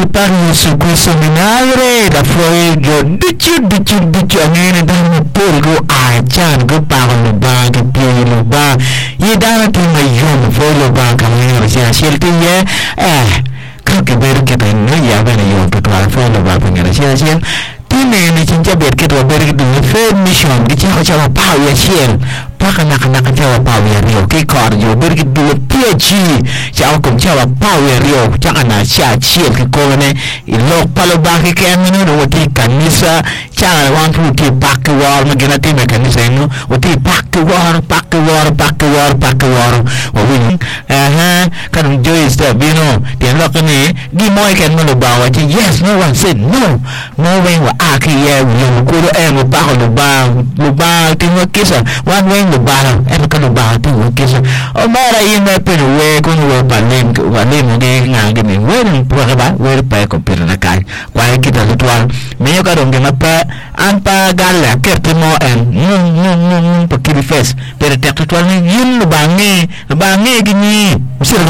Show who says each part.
Speaker 1: parlo su questo minare da fuori io dici anene da un polgo a Jan go parlo ba che pieno ba e da tu mai io fuori lo ba camminare sia scelti che perché per noi ya bene io per la fuori lo ba per sia Timene cinta berke tu berke tu mission di cakap cakap pau ya siel pakai nak cakap pau ya rio ke karjo berke tu PhD cakap cakap pau ya rio cakap nak siel ke kolone ilok palo baki ke amino roti kanisa cakap wan tu ti pakai war magina ti kanisa ino roti pakai war wawin kan Joyce dah bino dia lok ni di moi kan mana bawa yes no one said no way aki ya yung kuro mo ba ko luba tingo kisa one way luba ka luba tingo kisa o mara yun na pinuwe kung walim mo nga gini wen pa ko pira na kai kwa kita tutuan meyo ka dong pa anpa gala kerti mo pakiri face pero tek tutuan yun lubangi gini